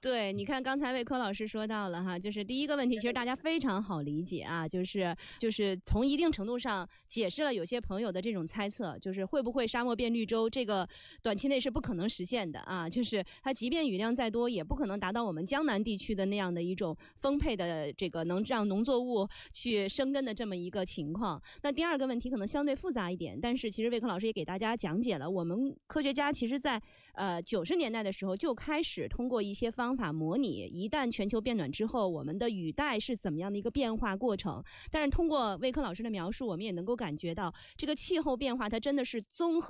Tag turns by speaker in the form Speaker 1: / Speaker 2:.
Speaker 1: 对，你看刚才魏科老师说到了哈，就是第一个问题，其实大家非常好理解啊，就是从一定程度上解释了有些朋友的这种猜测，就是会不会沙漠变绿洲，这个短期内是不可能实现的啊，就是它即便雨量再多，也不可能达到我们江南地区的那样的一种丰沛的这个能让农作物去生根的这么一个情况。那第二个问题可能相对复杂一点，但是其实魏科老师也给大家讲解了，我们科学家其实在90年代的时候就开始通过一些方法模拟，一旦全球变暖之后，我们的雨带是怎么样的一个变化过程。但是通过魏科老师的描述，我们也能够感觉到这个气候变化它真的是综合